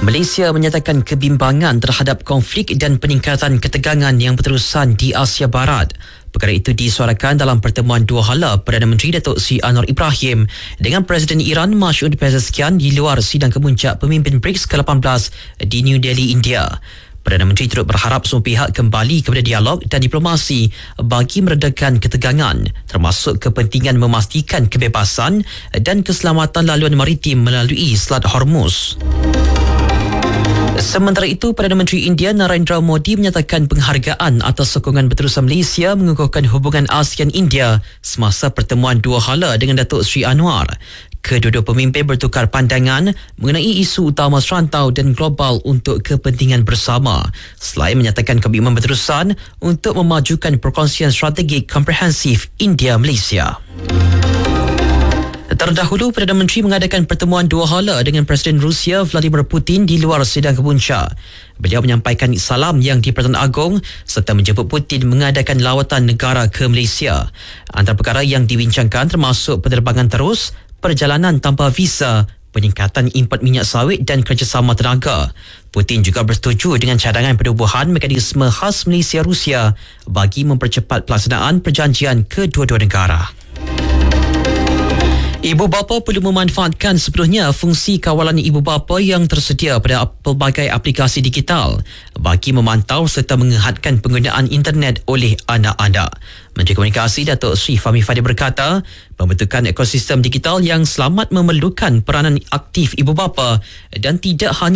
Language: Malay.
Malaysia menyatakan kebimbangan terhadap konflik dan peningkatan ketegangan yang berterusan di Asia Barat. Perkara itu disuarakan dalam pertemuan dua hala Perdana Menteri Datuk Seri Anwar Ibrahim dengan Presiden Iran Mas'ud Pezeshkian di luar sidang kemuncak pemimpin BRICS ke-18 di New Delhi, India. Perdana Menteri turut berharap semua pihak kembali kepada dialog dan diplomasi bagi meredakan ketegangan, termasuk kepentingan memastikan kebebasan dan keselamatan laluan maritim melalui Selat Hormuz. Sementara itu, Perdana Menteri India Narendra Modi menyatakan penghargaan atas sokongan berterusan Malaysia mengukuhkan hubungan ASEAN-India semasa pertemuan dua hala dengan Datuk Seri Anwar. Kedua-dua pemimpin bertukar pandangan mengenai isu utama serantau dan global untuk kepentingan bersama, selain menyatakan komitmen berterusan untuk memajukan perkongsian strategik komprehensif India-Malaysia. Terdahulu, Perdana Menteri mengadakan pertemuan dua hala dengan Presiden Rusia Vladimir Putin di luar sidang kemuncak. Beliau menyampaikan salam yang di-Pertuan Agong serta menjemput Putin mengadakan lawatan negara ke Malaysia. Antara perkara yang dibincangkan termasuk penerbangan terus, perjalanan tanpa visa, peningkatan import minyak sawit dan kerjasama tenaga. Putin juga bersetuju dengan cadangan penubuhan mekanisme khas Malaysia-Rusia bagi mempercepat pelaksanaan perjanjian kedua-dua negara. Ibu bapa perlu memanfaatkan sepenuhnya fungsi kawalan ibu bapa yang tersedia pada pelbagai aplikasi digital bagi memantau serta mengehatkan penggunaan internet oleh anak-anak. Menteri Komunikasi Datuk Seri Fahmi Fadil berkata, pembentukan ekosistem digital yang selamat memerlukan peranan aktif ibu bapa dan tidak hanya